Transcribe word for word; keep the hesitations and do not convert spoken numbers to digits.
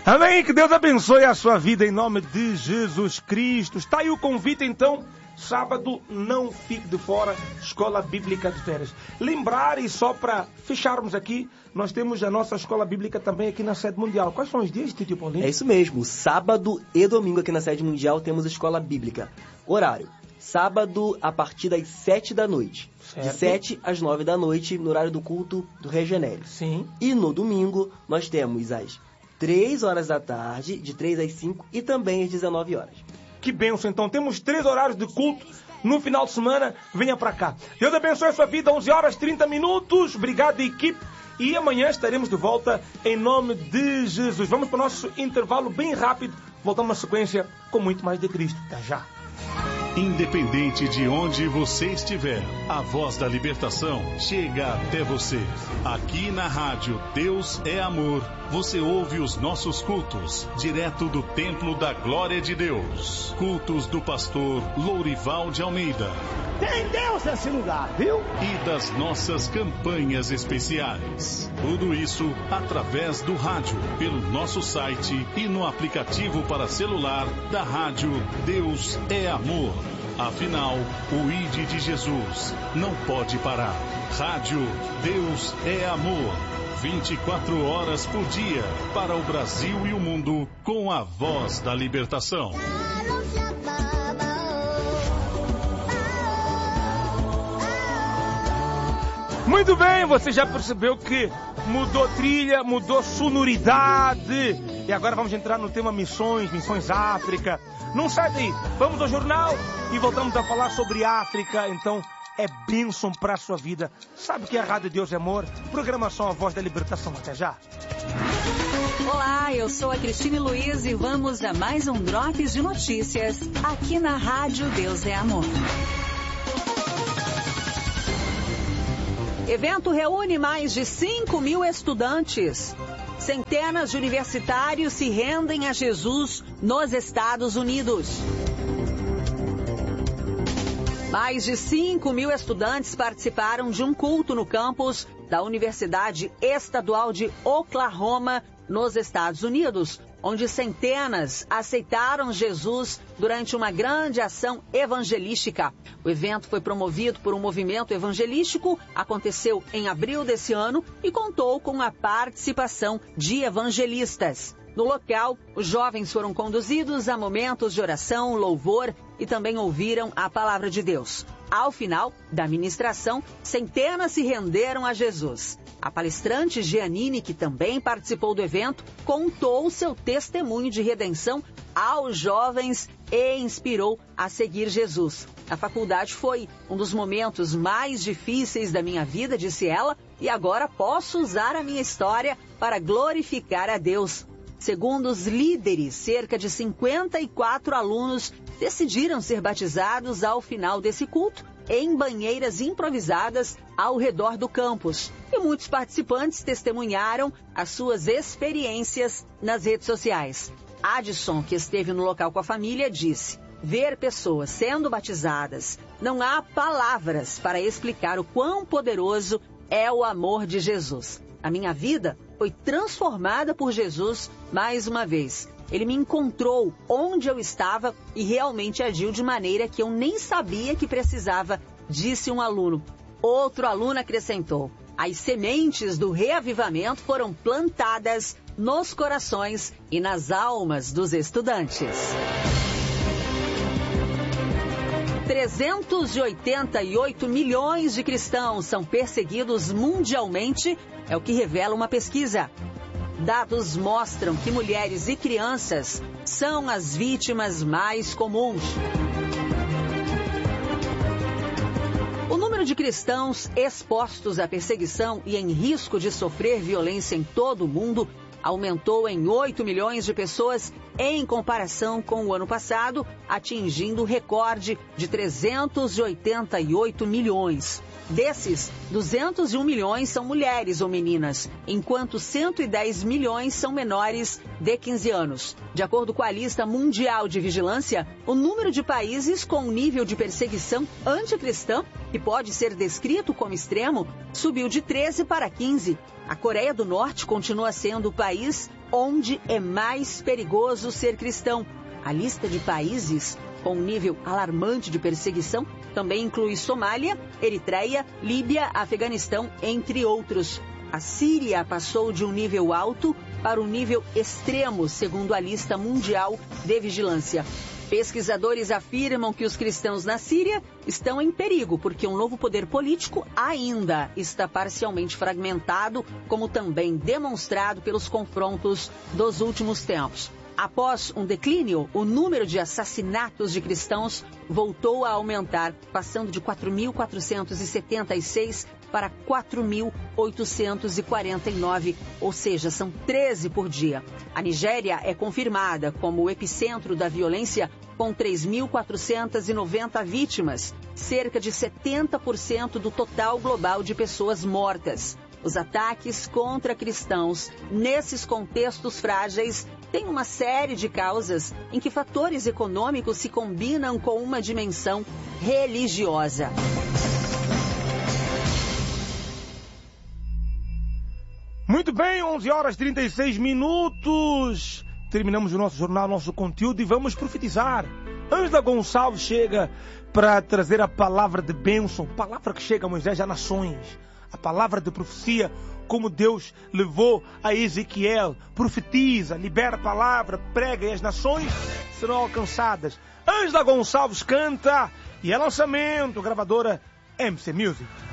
Amém, que Deus abençoe a sua vida em nome de Jesus Cristo. Está aí o convite então, sábado não fique de fora, Escola Bíblica de Férias. Lembrar, e só para fecharmos aqui, nós temos a nossa Escola Bíblica também aqui na Sede Mundial. Quais são os dias, Titio Paulinho? É isso mesmo, sábado e domingo aqui na Sede Mundial temos a Escola Bíblica. Horário, sábado a partir das sete da noite. Certo. De sete às nove da noite, no horário do culto do Regenere. Sim. E no domingo nós temos as três horas da tarde, de três às cinco e também às dezenove horas. Que bênção, então. Temos três horários de culto no final de semana. Venha para cá. Deus abençoe a sua vida. onze horas e trinta minutos. Obrigado, equipe. E amanhã estaremos de volta em nome de Jesus. Vamos para o nosso intervalo bem rápido. Voltamos na sequência com muito mais de Cristo. Até já. Independente de onde você estiver, a Voz da Libertação chega até você. Aqui na rádio Deus é Amor, você ouve os nossos cultos, direto do Templo da Glória de Deus. Cultos do pastor Lourival de Almeida. Tem Deus nesse lugar, viu? E das nossas campanhas especiais. Tudo isso através do rádio, pelo nosso site e no aplicativo para celular da rádio Deus é Amor. Afinal, o I D de Jesus não pode parar. Rádio Deus é Amor. vinte e quatro horas por dia para o Brasil e o mundo com a Voz da Libertação. Muito bem, você já percebeu que mudou trilha, mudou sonoridade. E agora vamos entrar no tema missões, missões África. Não sai daí, vamos ao jornal e voltamos a falar sobre África. Então é bênção para a sua vida. Sabe que a Rádio Deus é Amor, programação A Voz da Libertação. Até já. Olá, eu sou a Cristine Luiz e vamos a mais um Drops de Notícias aqui na Rádio Deus é Amor. Evento reúne mais de cinco mil estudantes. Centenas de universitários se rendem a Jesus nos Estados Unidos. Mais de cinco mil estudantes participaram de um culto no campus da Universidade Estadual de Oklahoma, nos Estados Unidos, onde centenas aceitaram Jesus durante uma grande ação evangelística. O evento foi promovido por um movimento evangelístico, aconteceu em abril desse ano e contou com a participação de evangelistas. No local, os jovens foram conduzidos a momentos de oração, louvor e também ouviram a palavra de Deus. Ao final da ministração, centenas se renderam a Jesus. A palestrante Giannini, que também participou do evento, contou seu testemunho de redenção aos jovens e inspirou a seguir Jesus. A faculdade foi um dos momentos mais difíceis da minha vida, disse ela, e agora posso usar a minha história para glorificar a Deus. Segundo os líderes, cerca de cinquenta e quatro alunos decidiram ser batizados ao final desse culto em banheiras improvisadas ao redor do campus. E muitos participantes testemunharam as suas experiências nas redes sociais. Adson, que esteve no local com a família, disse: ver pessoas sendo batizadas, não há palavras para explicar o quão poderoso é o amor de Jesus. A minha vida foi transformada por Jesus mais uma vez. Ele me encontrou onde eu estava e realmente agiu de maneira que eu nem sabia que precisava, disse um aluno. Outro aluno acrescentou: as sementes do reavivamento foram plantadas nos corações e nas almas dos estudantes. trezentos e oitenta e oito milhões de cristãos são perseguidos mundialmente, é o que revela uma pesquisa. Dados mostram que mulheres e crianças são as vítimas mais comuns. O número de cristãos expostos à perseguição e em risco de sofrer violência em todo o mundo aumentou em oito milhões de pessoas em comparação com o ano passado, atingindo o recorde de trezentos e oitenta e oito milhões. Desses, duzentos e um milhões são mulheres ou meninas, enquanto cento e dez milhões são menores de quinze anos. De acordo com a lista mundial de vigilância, o número de países com nível de perseguição anticristã, que pode ser descrito como extremo, subiu de treze para quinze. A Coreia do Norte continua sendo o país onde é mais perigoso ser cristão. A lista de países com um nível alarmante de perseguição também inclui Somália, Eritreia, Líbia, Afeganistão, entre outros. A Síria passou de um nível alto para um nível extremo, segundo a lista mundial de vigilância. Pesquisadores afirmam que os cristãos na Síria estão em perigo, porque um novo poder político ainda está parcialmente fragmentado, como também demonstrado pelos confrontos dos últimos tempos. Após um declínio, o número de assassinatos de cristãos voltou a aumentar, passando de quatro mil quatrocentos e setenta e seis para quatro mil oitocentos e quarenta e nove, ou seja, são treze por dia. A Nigéria é confirmada como o epicentro da violência, com três mil quatrocentas e noventa vítimas, cerca de setenta por cento do total global de pessoas mortas. Os ataques contra cristãos nesses contextos frágeis têm uma série de causas em que fatores econômicos se combinam com uma dimensão religiosa. Muito bem, onze horas e trinta e seis minutos. Terminamos o nosso jornal, nosso conteúdo e vamos profetizar. Ângela Gonçalves chega para trazer a palavra de bênção, palavra que chega a Moisés às nações. A palavra de profecia, como Deus levou a Ezequiel, profetiza, libera a palavra, prega e as nações serão alcançadas. Ângela Gonçalves canta e é lançamento, gravadora M C Music.